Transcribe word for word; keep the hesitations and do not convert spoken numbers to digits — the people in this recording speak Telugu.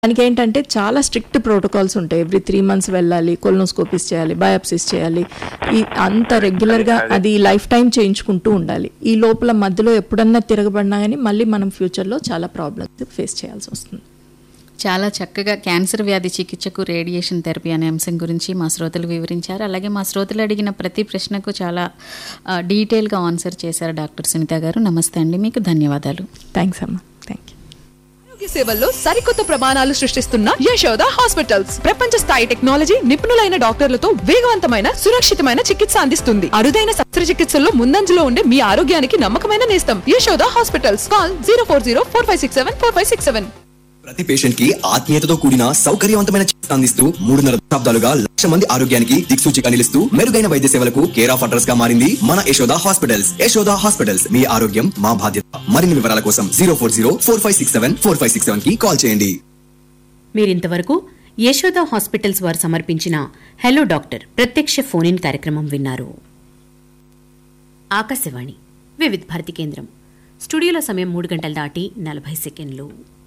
దానికి ఏంటంటే చాలా స్ట్రిక్ట్ ప్రోటోకాల్స్ ఉంటాయి. ఎవ్రీ త్రీ మంత్స్ వెళ్ళాలి, కొలనోస్కోపీస్ చేయాలి, బయాప్సిస్ చేయాలి. ఈ అంత రెగ్యులర్గా అది లైఫ్ టైం చేయించుకుంటూ ఉండాలి. ఈ లోపల మధ్యలో ఎప్పుడన్నా తిరగబడినా కానీ మళ్ళీ మనం ఫ్యూచర్లో చాలా ప్రాబ్లమ్స్ ఫేస్ చేయాల్సి వస్తుంది. చాలా చక్కగా క్యాన్సర్ వ్యాధి చికిత్సకు రేడియేషన్ థెరపీ అనే అంశం గురించి మా శ్రోతలు వివరించారు. అలాగే మా శ్రోతలు అడిగిన ప్రతి ప్రశ్నకు చాలా డీటెయిల్గా ఆన్సర్ చేశారు డాక్టర్ సునీత గారు. నమస్తే అండి, మీకు ధన్యవాదాలు. థ్యాంక్స్ అమ్మా. Thank you. సేవల్లో సరికొత్త ప్రమాణాలు సృష్టిస్తున్న యశోద హాస్పిటల్స్ ప్రపంచ స్థాయి టెక్నాలజీ, నిపుణులైన డాక్టర్లతో వేగవంతమైన సురక్షితమైన చికిత్స అందిస్తుంది. అరుదైన శస్త్రచికిత్సల్లో ముందంజలో ఉండే మీ ఆరోగ్యానికి నమ్మకమైన నేస్తం Yashoda hospitals. Call zero four zero four five six seven four five six seven. ప్రతి పేషెంట్ కి ఆత్మీయతతో కూడిన సౌకర్యవంతమైన చికిత్స అందిస్తూ మూడున్నర దశాబ్దాలుగా లక్ష మంది ఆరోగ్యానికి దిక్సూచిగా నిలుస్తూ మెరుగైన వైద్య సేవలకు కేర్ ఆఫ్ అడ్రస్ గా మారింది మన యశోద హాస్పిటల్స్. యశోద హాస్పిటల్స్, మీ ఆరోగ్యం మా బాధ్యత. మరిన్ని వివరాల కోసం zero four zero four five six seven four five six seven కి కాల్ చేయండి. మీరింతవరకు యశోద హాస్పిటల్స్ వారు సమర్పించిన హలో డాక్టర్ ప్రత్యక్ష ఫోన్ ఇన్ కార్యక్రమం విన్నారు. ఆకాశవాణి వివిధ భారతి కేంద్రం. స్టూడియోలో సమయం మూడు గంటల దాటి నలభై సెకండ్లు.